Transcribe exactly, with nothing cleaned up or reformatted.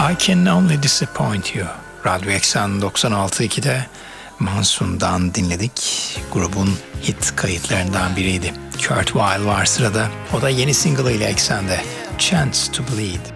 I Can Only Disappoint You. Radyo Eksen doksan altı ikide Monsoon'dan dinledik. Grubun hit kayıtlarından biriydi. Kurt Weill var sırada. O da yeni single ile Eksen'de. Chance to Bleed.